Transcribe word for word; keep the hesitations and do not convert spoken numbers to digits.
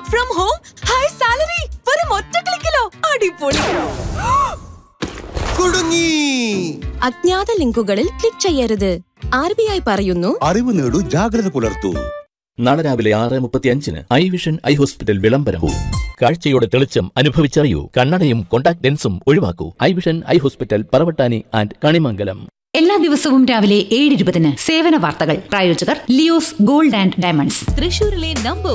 Work from home, high salary, വെറും ഒറ്റ ക്ലിക്കിലോ. അടിപൊളി. കുടുങ്ങി. അജ്ഞാത ലിങ്കുകളിൽ ക്ലിക്ക് ചെയ്യരുത്. ആർ ബി ഐ പറയുന്നു, അറിവ് നേടൂ, ജാഗ്രത പുലർത്തൂ. നാളെ രാവിലെ ആറ് മുപ്പത്തി അഞ്ചിന് ഐ വിഷൻ ഐ ഹോസ്പിറ്റൽ വിളംബരവും. കാഴ്ചയുടെ തെളിച്ചം അനുഭവിച്ചറിയൂ. കണ്ണടയും contact ലെൻസും ഒഴിവാക്കൂ. I vision eye hospital, Paravattani and Kanimangalam. എല്ലാ ദിവസവും രാവിലെ ഏഴ് ഇരുപതിന് സേവന വാർത്തകൾ. പ്രായോജകർ ലിയോസ് ഗോൾഡ് ആൻഡ് ഡയമണ്ട്സ്. തൃശൂരിലെ നമ്പർ